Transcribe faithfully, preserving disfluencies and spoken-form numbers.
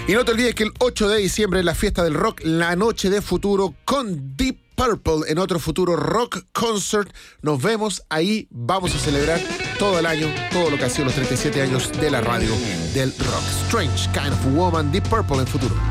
Y no te olvides que el ocho de diciembre es la fiesta del rock, la noche de futuro con Deep Purple en otro futuro rock concert. Nos vemos ahí, vamos a celebrar todo el año, todo lo que ha sido los treinta y siete años de la radio del rock. Strange Kind of Woman, Deep Purple en futuro.